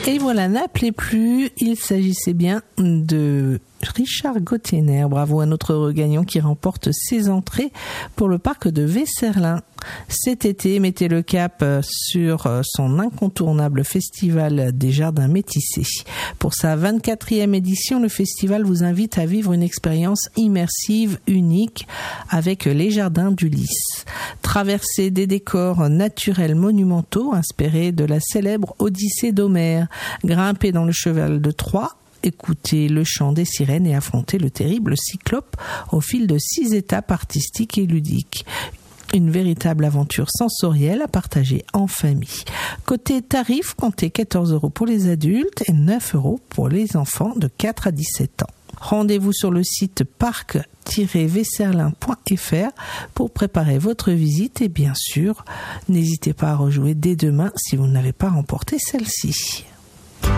Et voilà, n'appelez plus, il s'agissait bien de Richard Gauthier. Bravo à notre regagnant qui remporte ses entrées pour le parc de Vesserlin. Cet été, mettez le cap sur son incontournable festival des Jardins Métissés. Pour sa 24e édition, le festival vous invite à vivre une expérience immersive unique avec les Jardins d'Ulysse. Traversez des décors naturels monumentaux inspirés de la célèbre Odyssée d'Homère. Grimpez dans le cheval de Troie, écoutez le chant des sirènes et affrontez le terrible Cyclope au fil de 6 étapes artistiques et ludiques. Une véritable aventure sensorielle à partager en famille. Côté tarif, comptez 14 € pour les adultes et 9 € pour les enfants de 4 à 17 ans. Rendez-vous sur le site parc-vesserlin.fr pour préparer votre visite et bien sûr, n'hésitez pas à rejouer dès demain si vous n'avez pas remporté celle-ci.